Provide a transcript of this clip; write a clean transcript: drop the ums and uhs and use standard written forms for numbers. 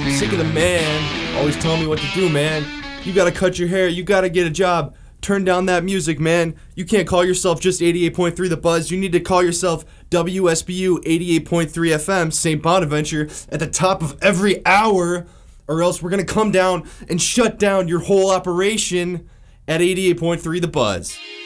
Sick of the man always telling me what to do, man. You gotta cut your hair, you gotta get a job. Turn down that music, man. You can't call yourself just 88.3 The Buzz. You need to call yourself WSBU 88.3 FM, St. Bonaventure, at the top of every hour, or else we're gonna come down and shut down your whole operation at 88.3 The Buzz.